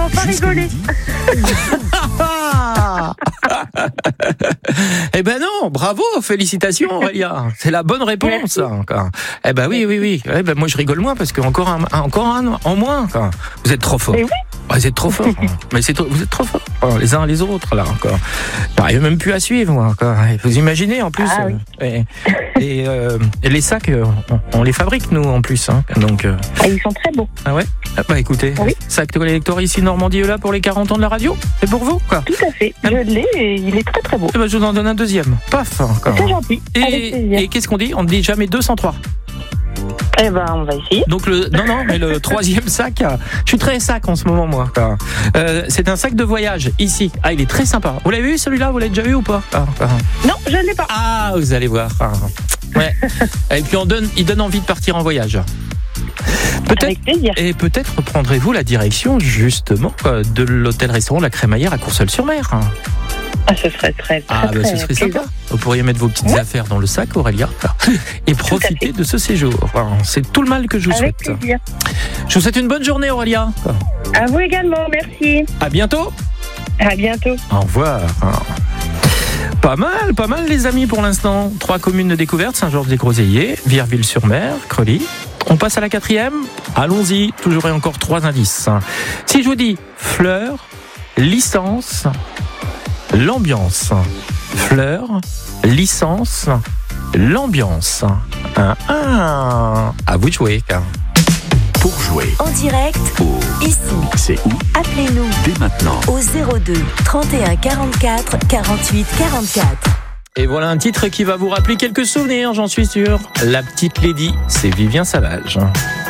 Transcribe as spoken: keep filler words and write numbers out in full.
Faut pas rigoler. Eh ben non, bravo, félicitations Aurélia. C'est la bonne réponse. Encore. Eh ben oui, oui, oui. Eh ben moi je rigole moins parce que encore un, encore un en moins. Quoi. Vous êtes trop forts. Mais oui. Vous êtes trop forts. Mais c'est trop, vous êtes trop forts. Oh, les uns les autres là encore. J'arrive même plus à suivre. Encore. Vous imaginez en plus. Ah, oui. euh, et, et, euh, et les sacs, euh, on, on les fabrique nous en plus. Hein, donc. Euh... Ah, ils sont très beaux. Ah ouais. Ah bah écoutez, oui. sac de collector ici Normandie là pour les quarante ans de la radio. C'est pour vous quoi. Tout à fait. Je l'ai et il est très très beau. Eh ben, je vous en donne un deuxième. Paf. Encore. C'est gentil. Et, et qu'est-ce qu'on dit? On ne dit jamais deux cent trois. Eh ben, on va essayer. Donc le non non mais le troisième sac, je suis très sac en ce moment moi. Euh, c'est un sac de voyage ici. Ah il est très sympa. Vous l'avez vu celui-là? Vous l'avez déjà vu ou pas? ah, ah. Non, je ne l'ai pas. Ah vous allez voir. Ah. Ouais. Et puis on donne, il donne envie de partir en voyage. Peut-être, Avec plaisir. et peut-être prendrez-vous la direction justement de l'hôtel-restaurant La Crémaillère à Courseulles-sur-Mer. Ah, ce serait très, très, Ah, bah, très ce serait plaisant. sympa. Vous pourriez mettre vos petites Ouais. affaires dans le sac, Aurélia, et profiter de ce séjour. Enfin, c'est tout le mal que je vous Avec souhaite. plaisir. Je vous souhaite une bonne journée, Aurélia. À vous également, merci. À bientôt. À bientôt. Au revoir. Pas mal, pas mal les amis pour l'instant. Trois communes de découverte, Saint-Georges-des-Groseilliers, Virville-sur-Mer, Creully. On passe à la quatrième. Allons-y, toujours et encore trois indices. Si je vous dis fleur, licence, l'ambiance. Fleur, licence, l'ambiance. Un, un. À vous de jouer. Pour jouer En direct, au ici. C'est où? Appelez-nous Dès maintenant. au zéro deux trente et un quarante-quatre quarante-huit quarante-quatre. Et voilà un titre qui va vous rappeler quelques souvenirs, j'en suis sûr. La petite Lady, c'est Vivien Savage.